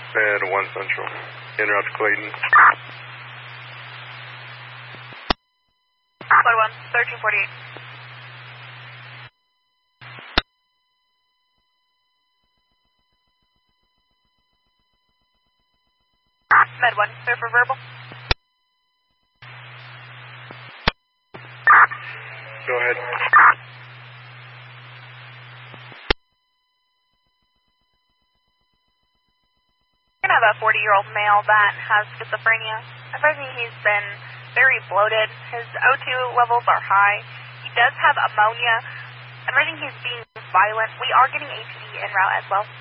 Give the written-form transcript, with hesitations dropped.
Med 1 Central. En route to Clayton. Flight 1, 1348. Med 1, clear for verbal. Go ahead. We're going to have a 40-year-old male that has schizophrenia. Advising he's been very bloated. His O2 levels are high. He does have ammonia. Advising he's being violent. We are getting APD en route as well.